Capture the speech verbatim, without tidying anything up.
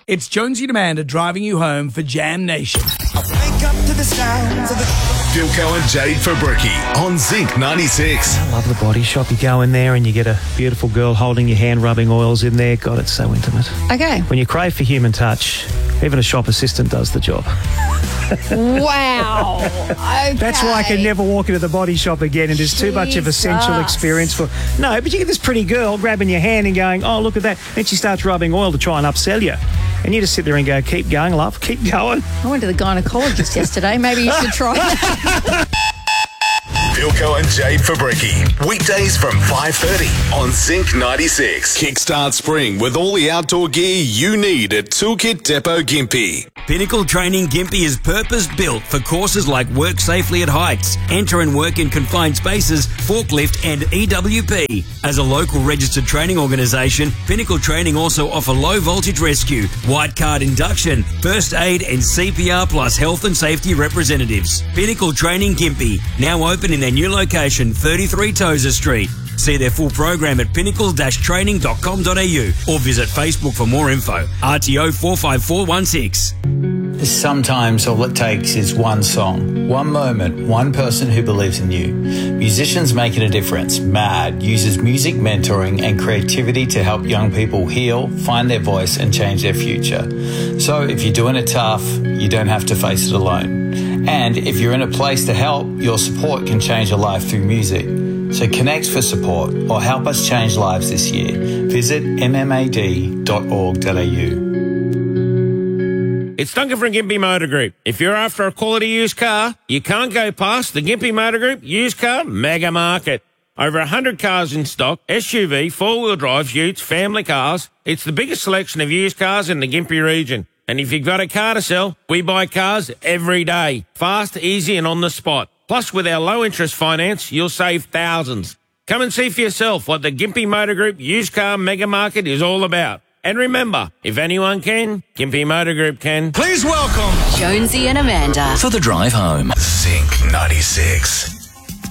It's Jonesy and Amanda driving you home for Jam Nation. Wake up to the sounds of the... Philco and Jade Fabricki on Zinc ninety-six. I love the body shop. You go in there and you get a beautiful girl holding your hand, rubbing oils in there. God, it's so intimate. Okay. When you crave for human touch, even a shop assistant does the job. Wow. Okay. That's why I can never walk into the body shop again, and there's too much of a sensual Jesus. experience for... No, but you get this pretty girl grabbing your hand and going, oh, look at that. Then she starts rubbing oil to try and upsell you. And you just sit there and go, keep going, love, keep going. I went to the gynecologist yesterday. Maybe you should try that. Philco and Jade Fabricki. Weekdays from five thirty on Zinc ninety-six. Kickstart spring with all the outdoor gear you need at Toolkit Depot Gympie. Pinnacle Training Gympie is purpose-built for courses like Work Safely at Heights, Enter and Work in Confined Spaces, Forklift and E W P. As a local registered training organisation, Pinnacle Training also offer low voltage rescue, white card induction, first aid and C P R plus health and safety representatives. Pinnacle Training Gympie, now open in their new location, thirty-three Tozer Street. See their full program at pinnacle dash training dot com dot a u or visit Facebook for more info. R T O four five four one six. Sometimes all it takes is one song, one moment, one person who believes in you. Musicians Making a Difference, MAD, uses music mentoring and creativity to help young people heal, find their voice and change their future. So if you're doing it tough, you don't have to face it alone. And if you're in a place to help, your support can change a life through music. So connect for support or help us change lives this year. Visit m m a d dot org dot a u. It's Duncan from Gympie Motor Group. If you're after a quality used car, you can't go past the Gympie Motor Group Used Car Mega Market. Over one hundred cars in stock, S U V, four-wheel drive, utes, family cars. It's the biggest selection of used cars in the Gympie region. And if you've got a car to sell, we buy cars every day. Fast, easy and on the spot. Plus, with our low-interest finance, you'll save thousands. Come and see for yourself what the Gympie Motor Group Used Car Mega Market is all about. And remember, if anyone can, Gympie Motor Group can. Please welcome Jonesy and Amanda For the drive home. Zinc ninety-six.